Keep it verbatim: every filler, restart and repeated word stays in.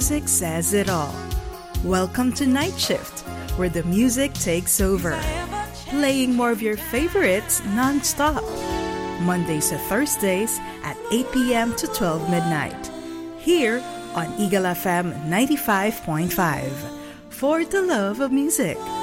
music says it all. Welcome to Night Shift, where the music takes over. Playing more of your favorites non-stop. Mondays to Thursdays at eight p.m. to twelve midnight. Here on Eagle F M ninety-five point five. For the love of music.